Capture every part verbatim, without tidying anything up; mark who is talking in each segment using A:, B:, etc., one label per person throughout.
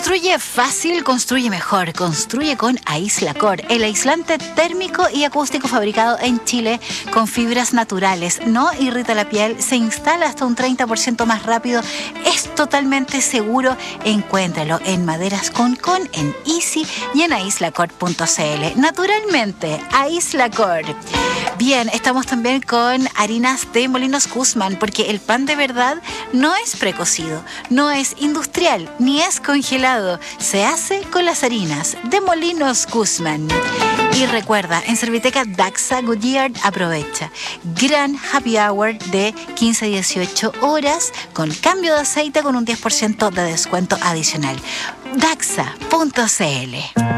A: Construye fácil, construye mejor. Construye con Aislacor, el aislante térmico y acústico fabricado en Chile con fibras naturales. No irrita la piel, se instala hasta un treinta por ciento más rápido, es totalmente seguro. Encuéntralo en Maderas Concon, en Easy y en aislacor punto cl. Naturalmente, Aislacor. Bien, estamos también con harinas de Molinos Guzmán, porque el pan de verdad no es precocido, no es industrial, ni es congelado. Se hace con las harinas de Molinos Guzmán. Y recuerda, en Serviteca Daxa Goodyear aprovecha gran happy hour de quince a dieciocho horas con cambio de aceite con un diez por ciento de descuento adicional. daxa punto cl.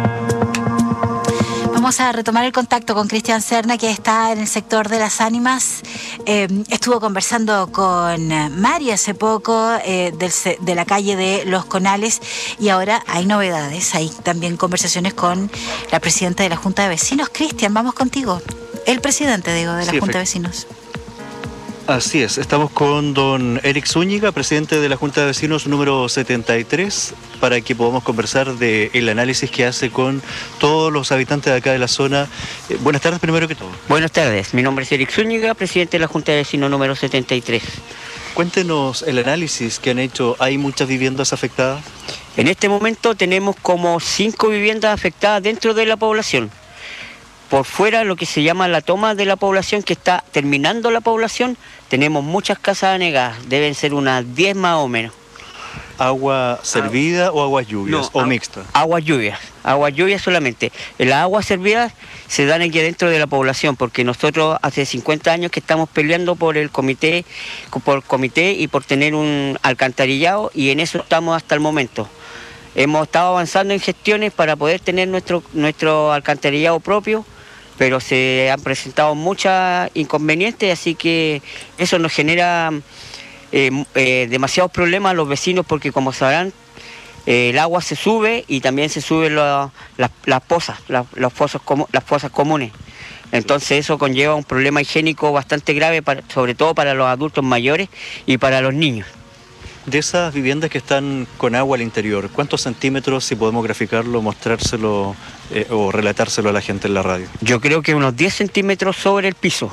A: Vamos a retomar el contacto con Cristian Serna, que está en el sector de las ánimas. Eh, estuvo conversando con Mari hace poco eh, del, de la calle de Los Conales, y ahora hay novedades. Hay también conversaciones con la presidenta de la Junta de Vecinos. Cristian, vamos contigo. El presidente, digo, de la sí, Junta de Vecinos.
B: Así es, estamos con don Eric Zúñiga, presidente de la Junta de Vecinos número setenta y tres, para que podamos conversar del análisis que hace con todos los habitantes de acá de la zona. Eh, buenas tardes, primero que todo.
C: Buenas tardes, mi nombre es Eric Zúñiga, presidente de la Junta de Vecinos número setenta y tres.
B: Cuéntenos el análisis que han hecho. ¿Hay muchas viviendas afectadas?
C: En este momento tenemos como cinco viviendas afectadas dentro de la población. Por fuera, lo que se llama la toma de la población, que está terminando la población, tenemos muchas casas anegadas, deben ser unas diez más o menos.
B: ¿Agua servida ah, o aguas lluvias no, o mixta?
C: Aguas lluvias, aguas lluvias solamente. Las aguas servidas se dan aquí dentro de la población, porque nosotros hace cincuenta años que estamos peleando por el comité, por el comité y por tener un alcantarillado, y en eso estamos hasta el momento. Hemos estado avanzando en gestiones para poder tener nuestro, nuestro alcantarillado propio, pero se han presentado muchos inconvenientes, así que eso nos genera eh, eh, demasiados problemas a los vecinos, porque como sabrán, eh, el agua se sube y también se suben la, la, las pozas, la, las, pozas las pozas comunes. Entonces eso conlleva un problema higiénico bastante grave, para, sobre todo para los adultos mayores y para los niños.
B: De esas viviendas que están con agua al interior, ¿cuántos centímetros, si podemos graficarlo, mostrárselo eh, o relatárselo a la gente en la radio?
C: Yo creo que unos diez centímetros sobre el piso.